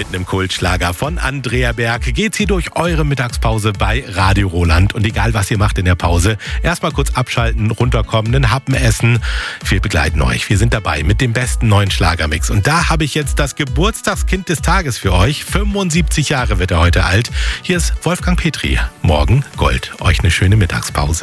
Mit einem Kultschlager von Andrea Berg geht's hier durch eure Mittagspause bei Radio Roland. Und egal, was ihr macht in der Pause, erstmal kurz abschalten, runterkommen, einen Happen essen. Wir begleiten euch. Wir sind dabei mit dem besten neuen Schlagermix. Und da habe ich jetzt das Geburtstagskind des Tages für euch. 75 Jahre wird er heute alt. Hier ist Wolfgang Petri. Morgen Gold. Euch eine schöne Mittagspause.